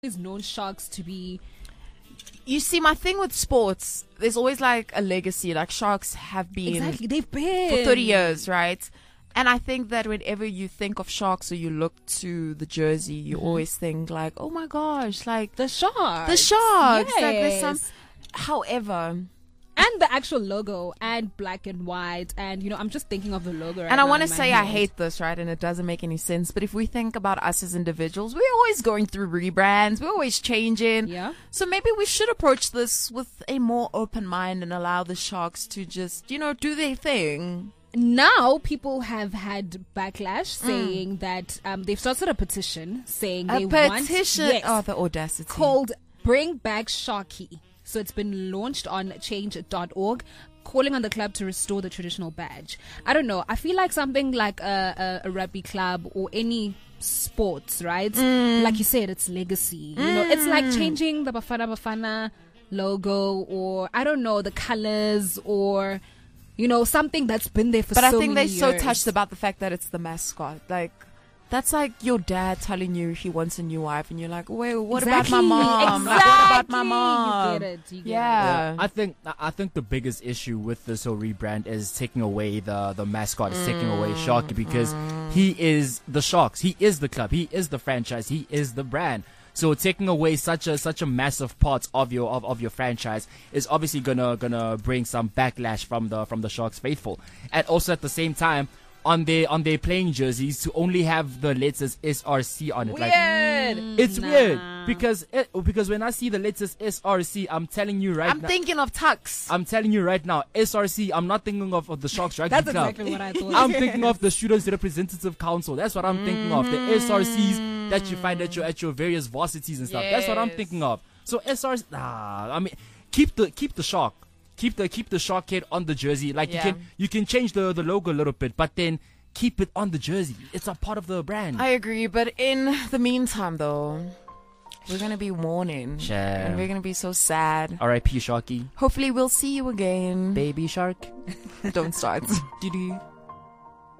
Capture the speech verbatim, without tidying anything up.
always known sharks to be. You see, my thing with sports, there's always like a legacy. Like sharks have been Exactly, they've been for thirty years, right? And I think that whenever you think of sharks or you look to the jersey, you mm-hmm. always think like, oh my gosh, like the sharks, the sharks. Yes. Like there's some. However. And the actual logo and black and white, and you know, I'm just thinking of the logo. Right and I want to say head. I hate this, right? And it doesn't make any sense. But if we think about us as individuals, we're always going through rebrands. We're always changing. Yeah. So maybe we should approach this with a more open mind and allow the sharks to just, you know, do their thing. Now people have had backlash saying mm. that um, they've started a petition saying a they petition. want yes, oh, the audacity! Called "Bring Back Sharky." So it's been launched on change dot org, calling on the club to restore the traditional badge. I don't know. I feel like something like a, a, a rugby club or any sports, right? Mm. Like you said, it's legacy. Mm. You know, it's like changing the Bafana Bafana logo, or I don't know, the colors, or you know, something that's been there for but so I think many they're years. so touched about the fact that it's the mascot. Like, that's like your dad telling you he wants a new wife, and you're like, wait, what exactly. about my mom? Exactly. Like, what about my mom? You get it. You get yeah. It. I think I think the biggest issue with this whole rebrand is taking away the the mascot, is mm. taking away Sharky, because mm. he is the Sharks, he is the club, he is the franchise, he is the brand. So taking away such a such a massive part of your of, of your franchise is obviously gonna gonna bring some backlash from the from the Sharks faithful. And also at the same time, on their on their playing jerseys, to only have the letters S R C on it. Weird. Like, it's nah. weird because it, because when I see the letters S R C, I'm telling you right I'm now. I'm thinking of Tux. I'm telling you right now, S R C. I'm not thinking of, of the Sharks Rugby That's Club. exactly what I thought. I'm thinking of the Students Representative Council. That's what I'm mm-hmm. thinking of. The S R Cs that you find at your at your various varsities and stuff. Yes. That's what I'm thinking of. So S R C. Nah, I mean, keep the keep the shark. Keep the keep the shark head on the jersey. Like yeah. you can you can change the the logo a little bit, but then keep it on the jersey. It's a part of the brand. I agree, but in the meantime, though, we're gonna be mourning, sure. and we're gonna be so sad. R I P Sharky. Hopefully, we'll see you again, baby shark. Don't start. Doo-doo.